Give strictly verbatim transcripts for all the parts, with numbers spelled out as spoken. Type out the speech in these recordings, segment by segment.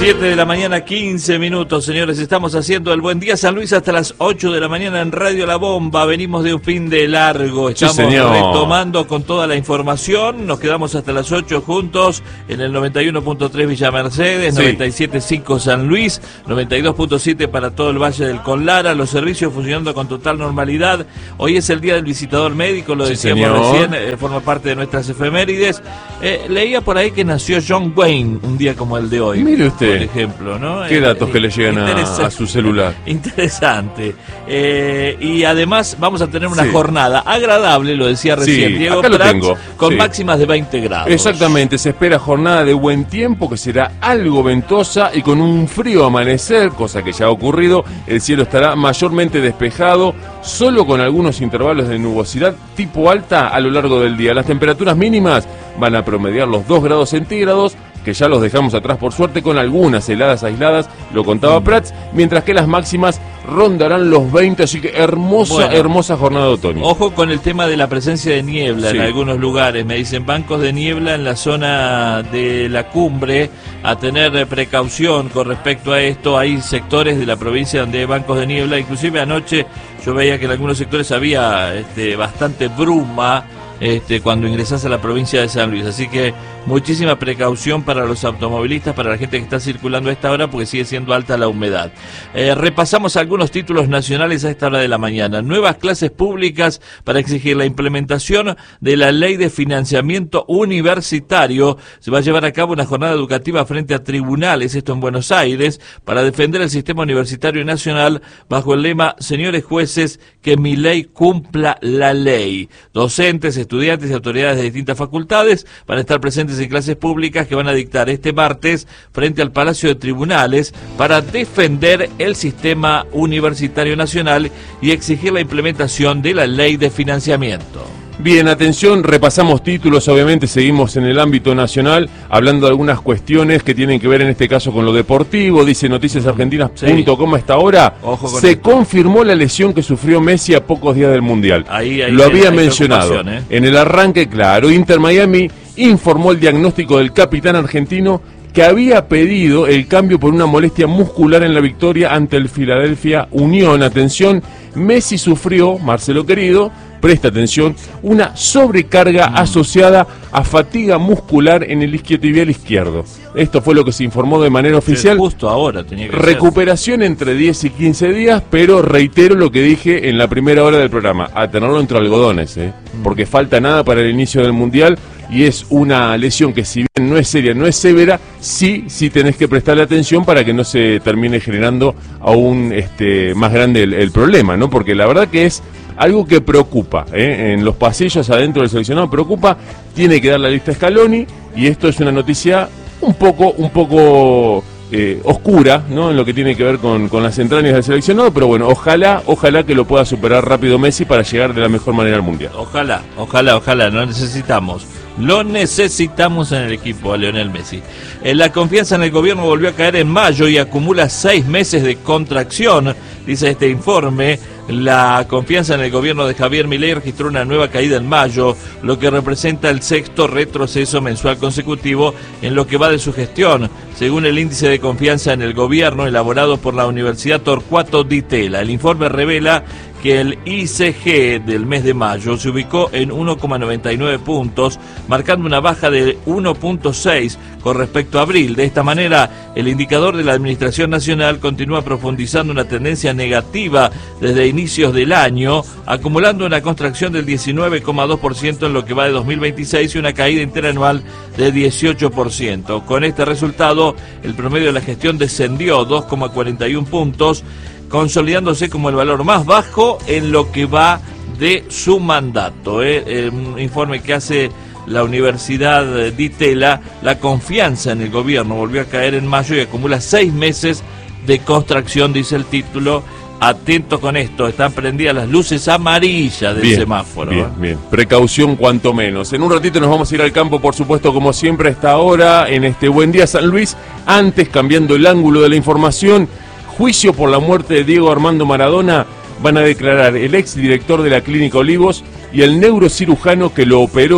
siete de la mañana, quince minutos, señores. Estamos haciendo el Buen Día San Luis hasta las ocho de la mañana en Radio La Bomba. Venimos de un fin de largo. Estamos sí, retomando con toda la información. Nos quedamos hasta las ocho juntos en el noventa y uno punto tres Villa Mercedes, sí. noventa y siete punto cinco San Luis, noventa y dos punto siete para todo el Valle del Conlara. Los servicios funcionando con total normalidad. Hoy es el Día del Visitador Médico, lo sí, decíamos señor. recién, eh, forma parte de nuestras efemérides. Eh, leía por ahí que nació John Wayne un día como el de hoy. Mire usted. Por ejemplo, ¿no? ¿Qué datos eh, que le llegan a, a su celular? Interesante. Eh, y además vamos a tener una sí. jornada agradable, lo decía recién sí, Diego acá lo Prats, tengo. con sí. máximas de veinte grados. Exactamente, se espera jornada de buen tiempo que será algo ventosa y con un frío amanecer, cosa que ya ha ocurrido. El cielo estará mayormente despejado, solo con algunos intervalos de nubosidad tipo alta a lo largo del día. Las temperaturas mínimas van a promediar los dos grados centígrados, que ya los dejamos atrás por suerte, con algunas heladas aisladas, lo contaba Prats, mientras que las máximas rondarán los veinte, así que hermosa, bueno, hermosa jornada de otoño. Ojo con el tema de la presencia de niebla sí. en algunos lugares, me dicen bancos de niebla en la zona de la cumbre, a tener precaución con respecto a esto. Hay sectores de la provincia donde hay bancos de niebla, inclusive anoche yo veía que en algunos sectores había este, bastante bruma, Este, cuando ingresás a la provincia de San Luis, así que muchísima precaución para los automovilistas, para la gente que está circulando a esta hora, porque sigue siendo alta la humedad. Eh, repasamos algunos títulos nacionales a esta hora de la mañana. Nuevas clases públicas para exigir la implementación de la ley de financiamiento universitario. Se va a llevar a cabo una jornada educativa frente a tribunales, esto en Buenos Aires, para defender el sistema universitario nacional bajo el lema: señores jueces, que mi ley cumpla la ley. Docentes, estudiantes y autoridades de distintas facultades van a estar presentes en clases públicas que van a dictar este martes frente al Palacio de Tribunales para defender el sistema universitario nacional y exigir la implementación de la ley de financiamiento. Bien, atención, repasamos títulos, obviamente seguimos en el ámbito nacional, hablando de algunas cuestiones que tienen que ver en este caso con lo deportivo. Dice noticias argentinas punto com sí. a esta hora, se esto. confirmó la lesión que sufrió Messi a pocos días del Mundial. Ahí, ahí, lo había hay mencionado. ¿eh? En el arranque, claro, Inter Miami informó el diagnóstico del capitán argentino, que había pedido el cambio por una molestia muscular en la victoria ante el Philadelphia Unión. Atención, Messi sufrió, Marcelo querido, presta atención, una sobrecarga mm. asociada a fatiga muscular en el isquiotibial izquierdo. Esto fue lo que se informó de manera oficial. Sí, justo ahora tenía que Recuperación ser. entre diez y quince días, pero reitero lo que dije en la primera hora del programa, a tenerlo entre algodones, ¿eh? mm. porque falta nada para el inicio del Mundial y es una lesión que, si bien no es seria, no es severa, sí, sí tenés que prestarle atención para que no se termine generando aún este, más grande el, el problema, ¿no? Porque la verdad que es algo que preocupa, ¿eh? En los pasillos adentro del seleccionado preocupa, tiene que dar la lista a Scaloni, y esto es una noticia un poco, un poco eh, oscura, ¿no? En lo que tiene que ver con, con las entrañas del seleccionado, pero bueno, ojalá, ojalá que lo pueda superar rápido Messi para llegar de la mejor manera al Mundial. Ojalá, ojalá, ojalá, lo necesitamos. Lo necesitamos en el equipo a Lionel Messi. Eh, la confianza en el gobierno volvió a caer en mayo y acumula seis meses de contracción, dice este informe. La confianza en el gobierno de Javier Milei registró una nueva caída en mayo, lo que representa el sexto retroceso mensual consecutivo en lo que va de su gestión, según el índice de confianza en el gobierno elaborado por la Universidad Torcuato Di Tella. El informe revela que el I C G del mes de mayo se ubicó en uno coma noventa y nueve puntos, marcando una baja de uno punto seis con respecto a abril. De esta manera, el indicador de la Administración Nacional continúa profundizando una tendencia negativa desde inicios del año, acumulando una contracción del diecinueve coma dos por ciento en lo que va de dos mil veintiséis y una caída interanual de dieciocho por ciento. Con este resultado, el promedio de la gestión descendió dos coma cuarenta y uno puntos, consolidándose como el valor más bajo en lo que va de su mandato. ¿eh? Un informe que hace la Universidad Di Tella. La confianza en el gobierno volvió a caer en mayo y acumula seis meses de contracción, dice el título. Atentos con esto, están prendidas las luces amarillas del bien, semáforo. Bien, ¿eh? bien, precaución cuanto menos. En un ratito nos vamos a ir al campo, por supuesto, como siempre a esta hora, en este Buen Día San Luis. Antes, cambiando el ángulo de la información, juicio por la muerte de Diego Armando Maradona. Van a declarar el ex director de la Clínica Olivos y el neurocirujano que lo operó.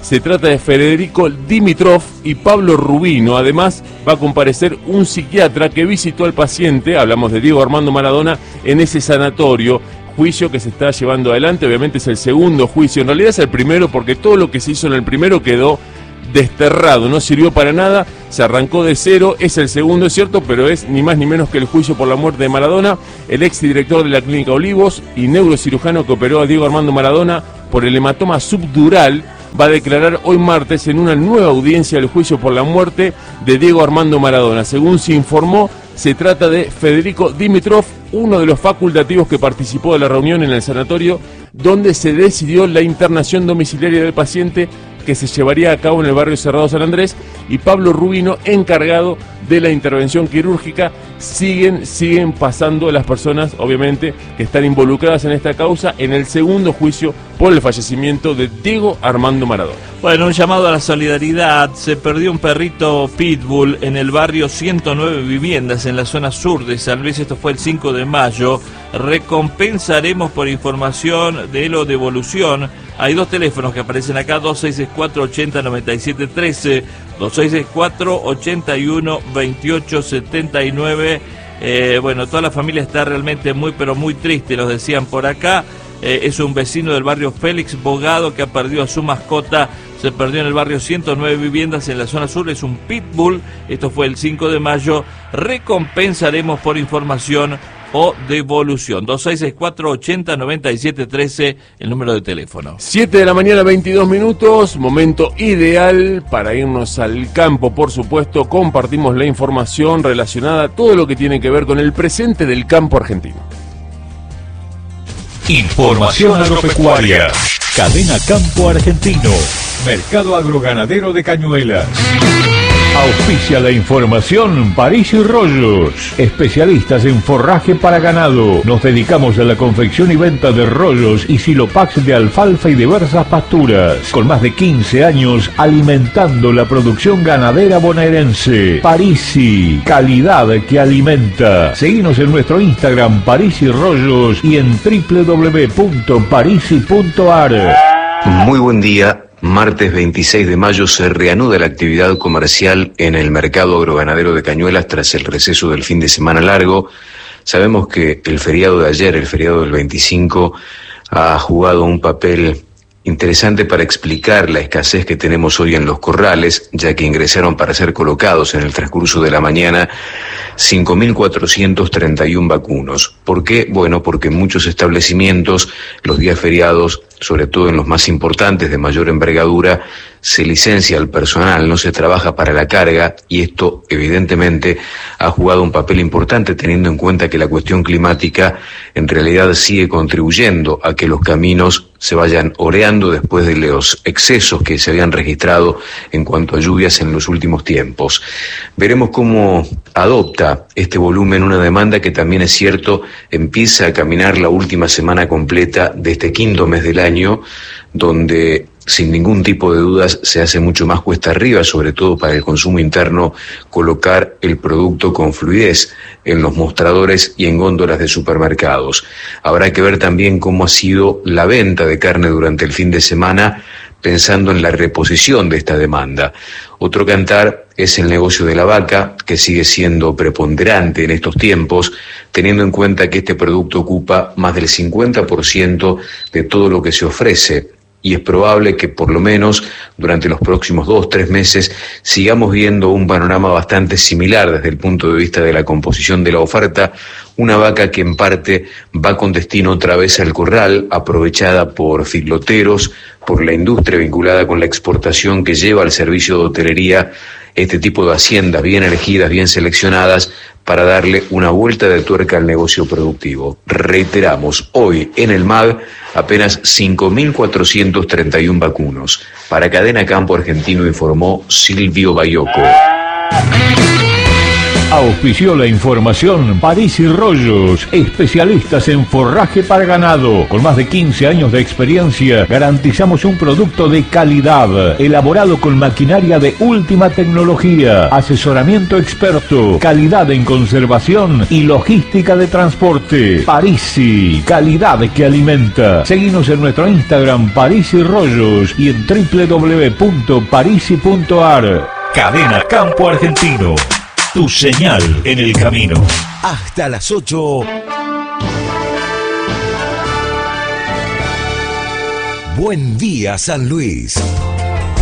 Se trata de Federico Dimitrov y Pablo Rubino. Además, va a comparecer un psiquiatra que visitó al paciente, hablamos de Diego Armando Maradona, en ese sanatorio. Juicio que se está llevando adelante, obviamente es el segundo juicio, en realidad es el primero porque todo lo que se hizo en el primero quedó desterrado, no sirvió para nada, se arrancó de cero, es el segundo, es cierto, pero es ni más ni menos que el juicio por la muerte de Maradona. El exdirector de la Clínica Olivos y neurocirujano que operó a Diego Armando Maradona por el hematoma subdural va a declarar hoy martes en una nueva audiencia el juicio por la muerte de Diego Armando Maradona. Según se informó, se trata de Federico Dimitrov, uno de los facultativos que participó de la reunión en el sanatorio donde se decidió la internación domiciliaria del paciente que se llevaría a cabo en el barrio Cerrado San Andrés, y Pablo Rubino, encargado de la intervención quirúrgica. Siguen, siguen pasando las personas, obviamente, que están involucradas en esta causa en el segundo juicio por el fallecimiento de Diego Armando Maradona. Bueno, un llamado a la solidaridad. Se perdió un perrito pitbull en el barrio ciento nueve Viviendas, en la zona sur de San Luis. Esto fue el cinco de mayo. Recompensaremos por información de él o devolución. Hay dos teléfonos que aparecen acá: dos seis seis cuatro, ochenta, noventa y siete, trece, dos seis seis cuatro, ochenta y uno, veintiocho, setenta y nueve. Eh, bueno, toda la familia está realmente muy, pero muy triste, los decían por acá. Eh, es un vecino del barrio Félix Bogado que ha perdido a su mascota. Se perdió en el barrio ciento nueve Viviendas, en la zona sur. Es un pitbull. Esto fue el cinco de mayo. Recompensaremos por información o devolución. dos seis seis cuatro, ochenta, noventa y siete, trece, el número de teléfono. siete de la mañana, veintidós minutos, momento ideal para irnos al campo, por supuesto. Compartimos la información relacionada a todo lo que tiene que ver con el presente del campo argentino. Información agropecuaria. Cadena Campo Argentino. Mercado Agroganadero de Cañuelas. Auspicia la información París y Rollos, especialistas en forraje para ganado. Nos dedicamos a la confección y venta de rollos y silopax de alfalfa y diversas pasturas. Con más de quince años alimentando la producción ganadera bonaerense. Parisi, calidad que alimenta. Seguinos en nuestro Instagram París y Rollos y en doble u doble u doble u punto parisi punto a r. Muy buen día. Martes veintiséis de mayo se reanuda la actividad comercial en el mercado agroganadero de Cañuelas tras el receso del fin de semana largo. Sabemos que el feriado de ayer, el feriado del veinticinco, ha jugado un papel interesante para explicar la escasez que tenemos hoy en los corrales, ya que ingresaron para ser colocados en el transcurso de la mañana cinco mil cuatrocientos treinta y uno vacunos. ¿Por qué? Bueno, porque en muchos establecimientos, los días feriados, sobre todo en los más importantes de mayor envergadura, se licencia al personal, no se trabaja para la carga, y esto evidentemente ha jugado un papel importante, teniendo en cuenta que la cuestión climática en realidad sigue contribuyendo a que los caminos se vayan oreando después de los excesos que se habían registrado en cuanto a lluvias en los últimos tiempos. Veremos cómo adopta este volumen una demanda que, también es cierto, empieza a caminar la última semana completa de este quinto mes del año, donde sin ningún tipo de dudas se hace mucho más cuesta arriba, sobre todo para el consumo interno, colocar el producto con fluidez en los mostradores y en góndolas de supermercados. Habrá que ver también cómo ha sido la venta de carne durante el fin de semana, pensando en la reposición de esta demanda. Otro cantar es el negocio de la vaca, que sigue siendo preponderante en estos tiempos, teniendo en cuenta que este producto ocupa más del cincuenta por ciento de todo lo que se ofrece, y es probable que por lo menos durante los próximos dos, tres meses sigamos viendo un panorama bastante similar desde el punto de vista de la composición de la oferta. Una vaca que en parte va con destino otra vez al corral, aprovechada por filoteros, por la industria vinculada con la exportación que lleva al servicio de hotelería este tipo de haciendas bien elegidas, bien seleccionadas, para darle una vuelta de tuerca al negocio productivo. Reiteramos, hoy en el M A G apenas cinco mil cuatrocientos treinta y uno vacunos. Para Cadena Campo Argentino informó Silvio Bayoco. Auspició la información París y Rollos, especialistas en forraje para ganado. Con más de quince años de experiencia, garantizamos un producto de calidad, elaborado con maquinaria de última tecnología, asesoramiento experto, calidad en conservación y logística de transporte. Parisi, calidad que alimenta. Seguinos en nuestro Instagram París y Rollos y en w w w punto parisi punto a r. Cadena Campo Argentino, tu señal en el camino. Hasta las ocho. Buen día, San Luis.